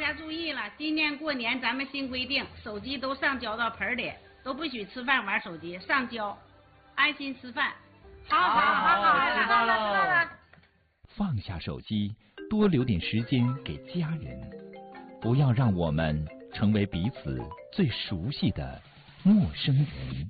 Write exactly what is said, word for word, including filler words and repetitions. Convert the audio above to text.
家注意了，今年过年咱们新规定，手机都上交到盆里，都不许吃饭玩手机，上交，安心吃饭。 好好好好，知道了知道了。 放下手机，多留点时间给家人，不要让我们成为彼此最熟悉的陌生人。